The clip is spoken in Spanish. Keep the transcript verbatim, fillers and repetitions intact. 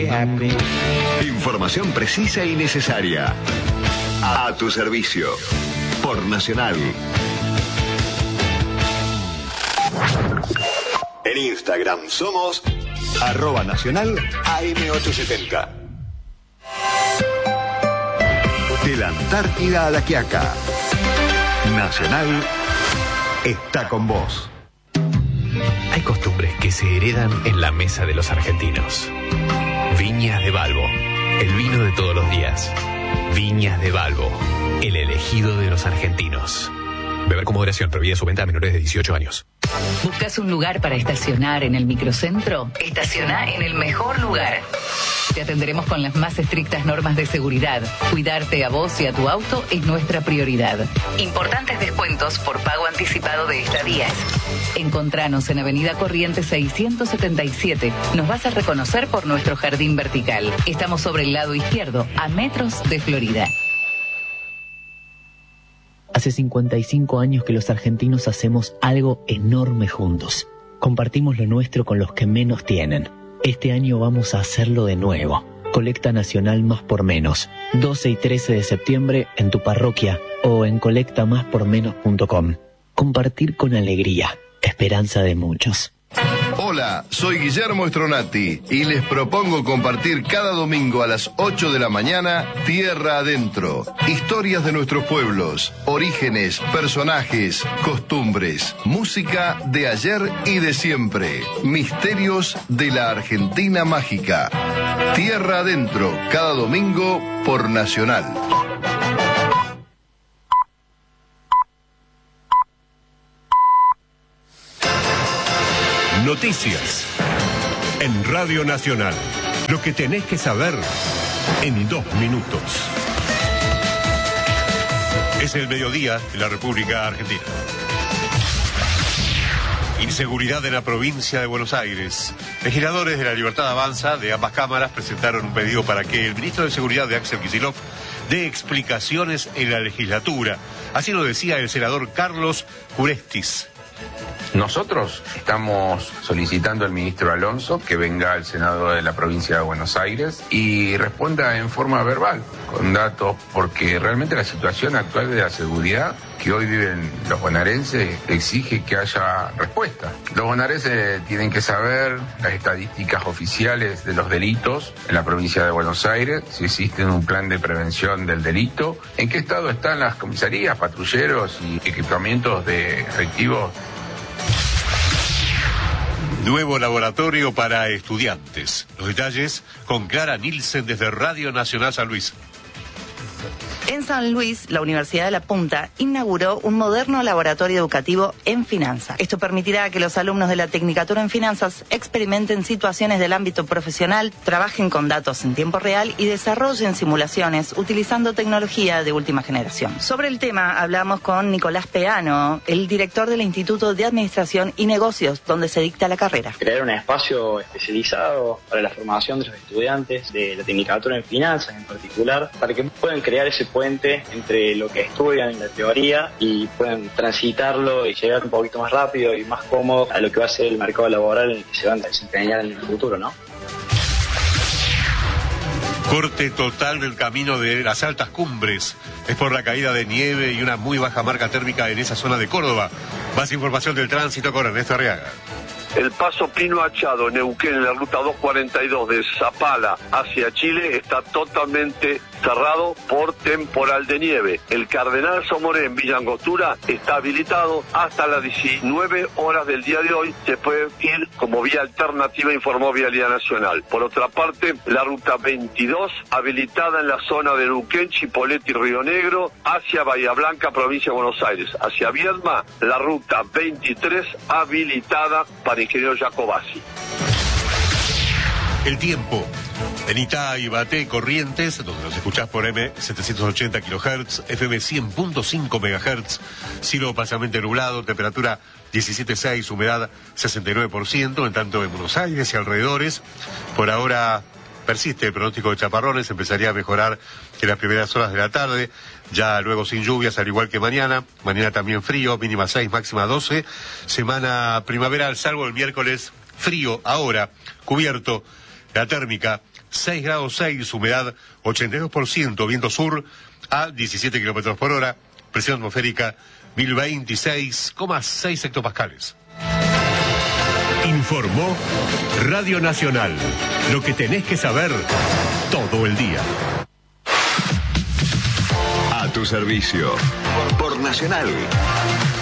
happy. Información precisa y necesaria. A tu servicio. Por Nacional. En Instagram somos arroba nacional A M ochocientos setenta. De la Antártida a la Quiaca. Nacional está con vos. Hay costumbres que se heredan en la mesa de los argentinos. Viñas de Balbo, el vino de todos los días. Viñas de Balbo, el elegido de los argentinos. Beber con moderación, prohibida su venta a menores de dieciocho años. ¿Buscas un lugar para estacionar en el microcentro? Estaciona en el mejor lugar. Te atenderemos con las más estrictas normas de seguridad. Cuidarte a vos y a tu auto es nuestra prioridad. Importantes descuentos por pago anticipado de estadías. Encontranos en Avenida Corrientes seiscientos setenta y siete. Nos vas a reconocer por nuestro jardín vertical. Estamos sobre el lado izquierdo, a metros de Florida. Hace cincuenta y cinco años que los argentinos hacemos algo enorme juntos. Compartimos lo nuestro con los que menos tienen. Este año vamos a hacerlo de nuevo. Colecta Nacional Más por Menos. doce y trece de septiembre en tu parroquia o en colecta más por menos punto com. Compartir con alegría. Esperanza de muchos. Hola, soy Guillermo Stronati y les propongo compartir cada domingo a las ocho de la mañana Tierra Adentro. Historias de nuestros pueblos, orígenes, personajes, costumbres, música de ayer y de siempre, misterios de la Argentina mágica. Tierra Adentro, cada domingo por Nacional. Noticias en Radio Nacional. Lo que tenés que saber en dos minutos. Es el mediodía en la República Argentina. Inseguridad en la provincia de Buenos Aires. Legisladores de La Libertad Avanza de ambas cámaras presentaron un pedido para que el ministro de Seguridad de Axel Kicillof dé explicaciones en la legislatura. Así lo decía el senador Carlos Curestis. Nosotros estamos solicitando al ministro Alonso que venga al Senado de la provincia de Buenos Aires y responda en forma verbal, con datos, porque realmente la situación actual de la seguridad que hoy viven los bonaerenses exige que haya respuesta. Los bonaerenses tienen que saber las estadísticas oficiales de los delitos en la provincia de Buenos Aires, si existe un plan de prevención del delito, en qué estado están las comisarías, patrulleros y equipamientos de efectivos. Nuevo laboratorio para estudiantes. Los detalles con Clara Nielsen desde Radio Nacional San Luis. En San Luis, la Universidad de La Punta inauguró un moderno laboratorio educativo en finanzas. Esto permitirá que los alumnos de la Tecnicatura en Finanzas experimenten situaciones del ámbito profesional, trabajen con datos en tiempo real y desarrollen simulaciones utilizando tecnología de última generación. Sobre el tema hablamos con Nicolás Peano, el director del Instituto de Administración y Negocios, donde se dicta la carrera. Crear un espacio especializado para la formación de los estudiantes de la Tecnicatura en Finanzas en particular, para que puedan crear ese puente entre lo que estudian en la teoría y puedan transitarlo y llegar un poquito más rápido y más cómodo a lo que va a ser el mercado laboral en el que se van a desempeñar en el futuro, ¿no? Corte total del camino de las altas cumbres. Es por la caída de nieve y una muy baja marca térmica en esa zona de Córdoba. Más información del tránsito con Ernesto Arriaga. El paso Pino Achado, Neuquén, en la ruta doscientos cuarenta y dos de Zapala hacia Chile está totalmente cerrado por temporal de nieve. El Cardenal Somoré en Villa Angostura está habilitado hasta las diecinueve horas del día de hoy. Se puede ir como vía alternativa, informó Vialidad Nacional. Por otra parte, la ruta veintidós, habilitada en la zona de Neuquén, Chipolete y Río Negro, hacia Bahía Blanca, provincia de Buenos Aires. Hacia Viedma, la ruta veintitrés, habilitada para ingeniero Jacobasi. El tiempo. En Itá, Ibaté, Corrientes, donde nos escuchás por M setecientos ochenta kilohertz, F M cien punto cinco megahertz, cielo parcialmente nublado, temperatura diecisiete punto seis, humedad sesenta y nueve por ciento, en tanto en Buenos Aires y alrededores, por ahora persiste el pronóstico de chaparrones, empezaría a mejorar en las primeras horas de la tarde, ya luego sin lluvias, al igual que mañana, mañana también frío, mínima seis, máxima doce, semana primaveral, salvo el miércoles frío, ahora cubierto, La térmica, seis grados seis, humedad ochenta y dos por ciento, viento sur a diecisiete kilómetros por hora, presión atmosférica mil veintiséis coma seis hectopascales. Informó Radio Nacional. Lo que tenés que saber todo el día. A tu servicio. Por Nacional.